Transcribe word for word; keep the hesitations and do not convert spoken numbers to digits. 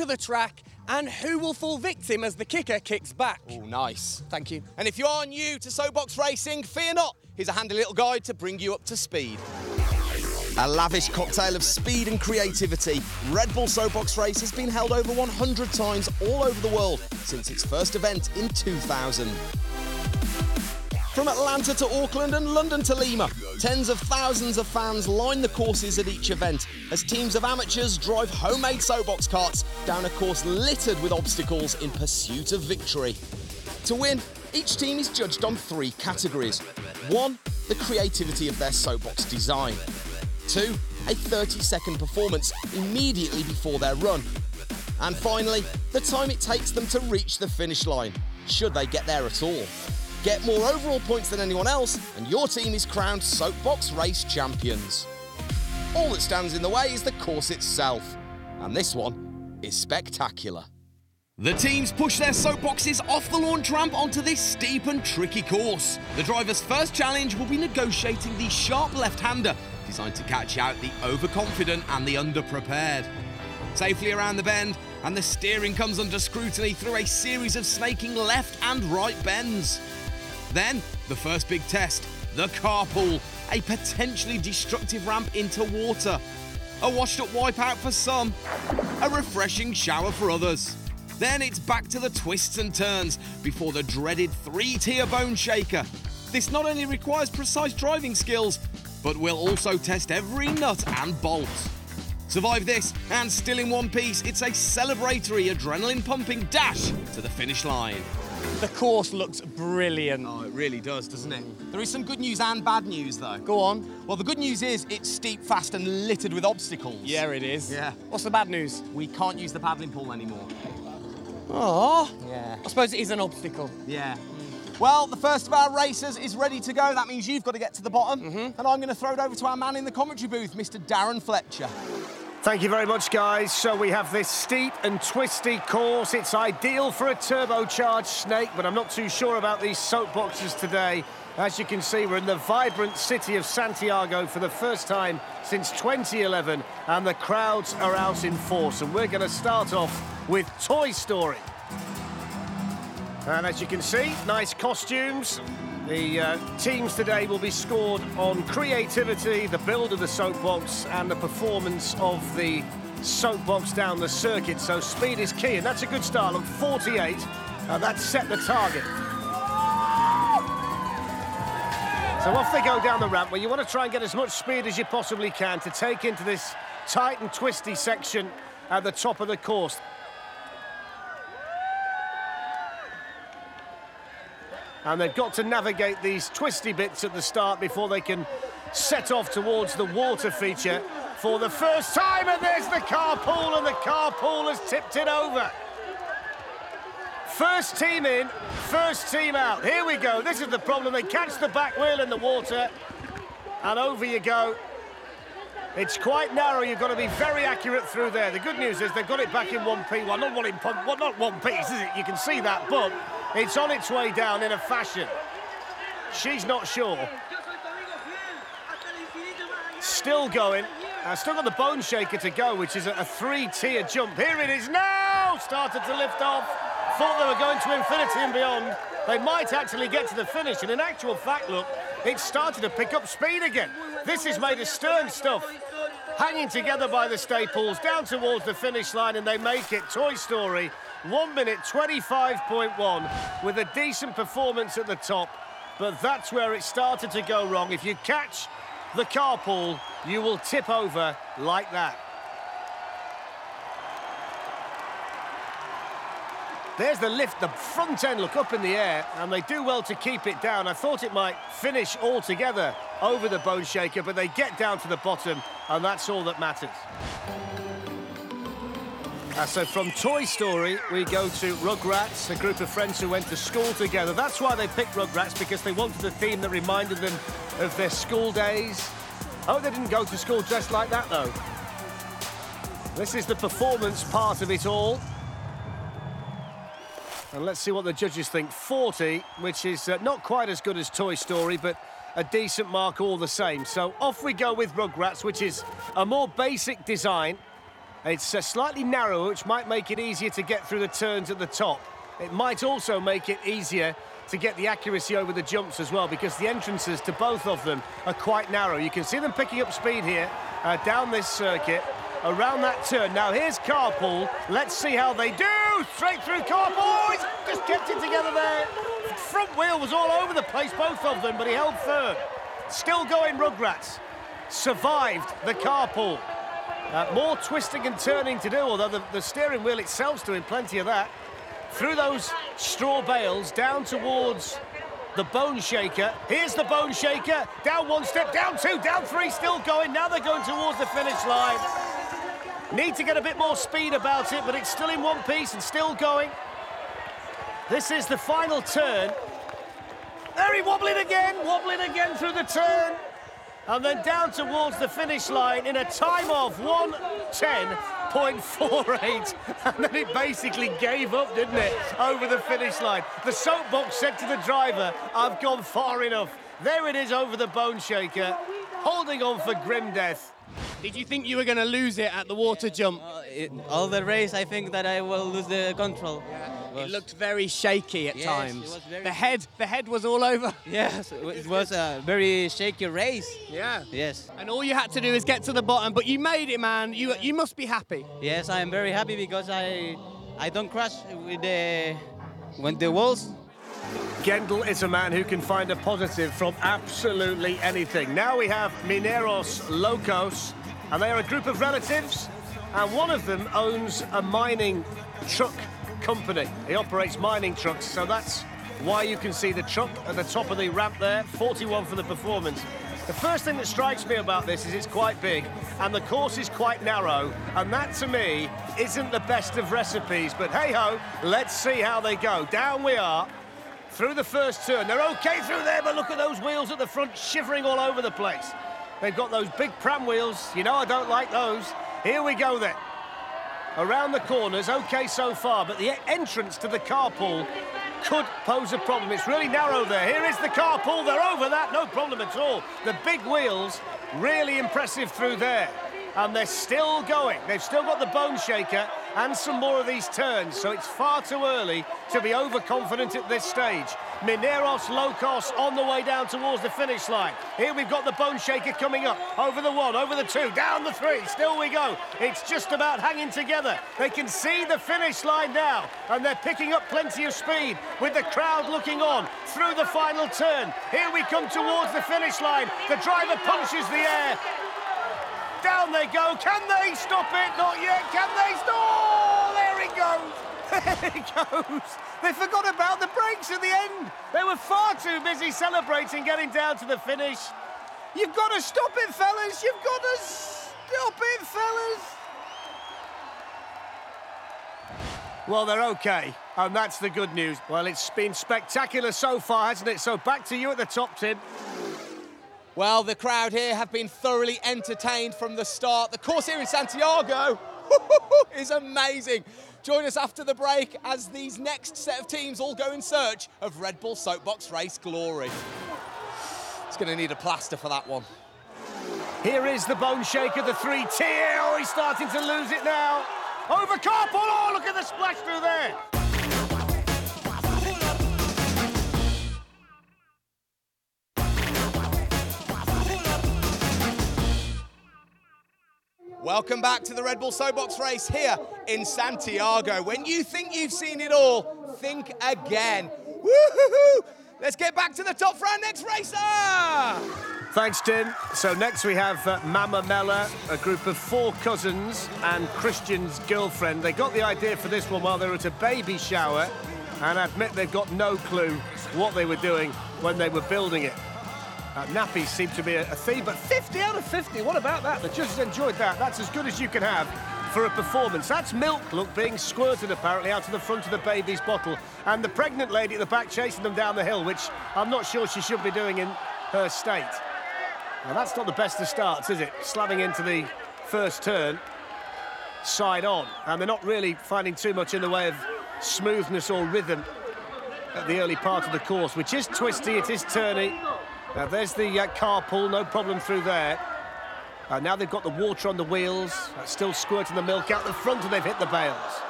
the track, and who will fall victim as the kicker kicks back. Oh, nice. Thank you. And if you are new to soapbox racing, fear not. Here's a handy little guide to bring you up to speed. A lavish cocktail of speed and creativity, Red Bull Soapbox Race has been held over one hundred times all over the world since its first event in two thousand. From Atlanta to Auckland and London to Lima, tens of thousands of fans line the courses at each event as teams of amateurs drive homemade soapbox carts down a course littered with obstacles in pursuit of victory. To win, each team is judged on three categories. One, the creativity of their soapbox design. Two, a thirty second performance immediately before their run. And finally, the time it takes them to reach the finish line, should they get there at all. Get more overall points than anyone else, and your team is crowned Soapbox Race champions. All that stands in the way is the course itself, and this one is spectacular. The teams push their soapboxes off the launch ramp onto this steep and tricky course. The driver's first challenge will be negotiating the sharp left-hander, designed to catch out the overconfident and the underprepared. Safely around the bend, and the steering comes under scrutiny through a series of snaking left and right bends. Then, the first big test, the carpool, a potentially destructive ramp into water. A washed-up wipeout for some, a refreshing shower for others. Then it's back to the twists and turns before the dreaded three-tier bone shaker. This not only requires precise driving skills, but will also test every nut and bolt. Survive this, and still in one piece, it's a celebratory, adrenaline-pumping dash to the finish line. The course looks brilliant. Oh, it really does, doesn't it? There is some good news and bad news, though. Go on. Well, the good news is it's steep, fast and littered with obstacles. Yeah, it is. Yeah. What's the bad news? We can't use the paddling pool anymore. Oh. Yeah. I suppose it is an obstacle. Yeah. Well, the first of our racers is ready to go. That means you've got to get to the bottom. Mm-hmm. And I'm going to throw it over to our man in the commentary booth, Mister Darren Fletcher. Thank you very much, guys. So we have this steep and twisty course. It's ideal for a turbocharged snake, but I'm not too sure about these soapboxes today. As you can see, we're in the vibrant city of Santiago for the first time since twenty eleven, and the crowds are out in force. And we're going to start off with Toy Story. And as you can see, nice costumes. The uh, teams today will be scored on creativity, the build of the soapbox, and the performance of the soapbox down the circuit. So speed is key, and that's a good start. Look, forty-eight, and that's set the target. So off they go down the ramp, where you want to try and get as much speed as you possibly can to take into this tight and twisty section at the top of the course. And they've got to navigate these twisty bits at the start before they can set off towards the water feature for the first time. And there's the carpool, and the carpool has tipped it over. First team in, first team out. Here we go. This is the problem. They catch the back wheel in the water, and over you go. It's quite narrow. You've got to be very accurate through there. The good news is they've got it back in one piece. Well, not one in, well, not one piece, is it? You can see that, but it's on its way down in a fashion. She's not sure. Still going. Uh, still got the bone shaker to go, which is a, a three-tier jump. Here it is now! Started to lift off. Thought they were going to infinity and beyond. They might actually get to the finish. And in actual fact, look, it started to pick up speed again. This is made of stern stuff. Hanging together by the staples, down towards the finish line, and they make it. Toy Story, one minute twenty-five point one, with a decent performance at the top. But that's where it started to go wrong. If you catch the carpool, you will tip over like that. There's the lift, the front end look up in the air, and they do well to keep it down. I thought it might finish altogether over the bone shaker, but they get down to the bottom, and that's all that matters. Uh, so from Toy Story, we go to Rugrats, a group of friends who went to school together. That's why they picked Rugrats, because they wanted a theme that reminded them of their school days. Oh, they didn't go to school dressed like that, though. This is the performance part of it all. And let's see what the judges think. forty, which is uh, not quite as good as Toy Story, but a decent mark all the same. So off we go with Rugrats, which is a more basic design. It's uh, slightly narrower, which might make it easier to get through the turns at the top. It might also make it easier to get the accuracy over the jumps as well, because the entrances to both of them are quite narrow. You can see them picking up speed here uh, down this circuit, around that turn. Now here's Carpool. Let's see how they do. Straight through Carpool. He's just kept it together there. Front wheel was all over the place, both of them, but he held firm. Still going, Rugrats. Survived the Carpool. Uh, more twisting and turning to do, although the, the steering wheel itself's doing plenty of that. Through those straw bales, down towards the Bone Shaker. Here's the Bone Shaker. Down one step, down two, down three, still going. Now they're going towards the finish line. Need to get a bit more speed about it, but it's still in one piece and still going. This is the final turn. There he wobbling again, wobbling again through the turn. And then down towards the finish line in a time of one ten point four eight. And then it basically gave up, didn't it, over the finish line. The soapbox said to the driver, I've gone far enough. There it is over the Bone Shaker, holding on for grim death. Did you think you were going to lose it at the water jump? Uh, it, all the race, I think that I will lose the control. It looked very shaky at Yes, times. it was very- The head, the head was all over. Yes, it was a very shaky race. Yeah. Yes. And all you had to do is get to the bottom, but you made it, man. You you must be happy. Yes, I am very happy because I I don't crash with the when the walls. Gendel is a man who can find a positive from absolutely anything. Now we have Mineros Locos, and they are a group of relatives, and one of them owns a mining truck company. He operates mining trucks, so that's why you can see the truck at the top of the ramp there, forty-one for the performance. The first thing that strikes me about this is it's quite big, and the course is quite narrow, and that, to me, isn't the best of recipes, but hey-ho, let's see how they go. Down we are. Through the first turn. They're OK through there, but look at those wheels at the front shivering all over the place. They've got those big pram wheels. You know I don't like those. Here we go then. Around the corners, OK so far, but the entrance to the Carpool could pose a problem. It's really narrow there. Here is the Carpool. They're over that, no problem at all. The big wheels, really impressive through there. And they're still going. They've still got the Bone Shaker and some more of these turns, so it's far too early to be overconfident at this stage. Mineros Locos on the way down towards the finish line. Here we've got the Bone Shaker coming up. Over the one, over the two, down the three. Still we go. It's just about hanging together. They can see the finish line now, and they're picking up plenty of speed with the crowd looking on through the final turn. Here we come towards the finish line. The driver punches the air. Down they go. Can they stop it? Not yet. Can they stop? Oh, there it goes. There it goes. They forgot about the brakes at the end. They were far too busy celebrating getting down to the finish. You've got to stop it, fellas. You've got to stop it, fellas. Well, they're OK, and that's the good news. Well, it's been spectacular so far, hasn't it? So back to you at the top, Tim. Well, the crowd here have been thoroughly entertained from the start. The course here in Santiago is amazing. Join us after the break as these next set of teams all go in search of Red Bull Soapbox Race glory. It's going to need a plaster for that one. Here is the Bone Shaker, the three-tier. Oh, he's starting to lose it now. Over Carpool. Oh, look at the splash through there. Welcome back to the Red Bull Soapbox Race here in Santiago. When you think you've seen it all, think again. Woo-hoo-hoo! Let's get back to the top for our next racer! Thanks, Tim. So next we have uh, Mama Mella, a group of four cousins and Christian's girlfriend. They got the idea for this one while they were at a baby shower, and I admit they've got no clue what they were doing when they were building it. Uh, nappies seem to be a, a theme, but fifty out of fifty, what about that? The judges enjoyed that. That's as good as you can have for a performance. That's milk, look, being squirted apparently out of the front of the baby's bottle. And the pregnant lady at the back chasing them down the hill, which I'm not sure she should be doing in her state. Now, that's not the best of starts, is it? Slamming into the first turn, side on. And they're not really finding too much in the way of smoothness or rhythm at the early part of the course, which is twisty, it is turny. Now, there's the uh, Carpool, no problem through there. Uh, now they've got the water on the wheels, uh, still squirting the milk out the front and they've hit the bales.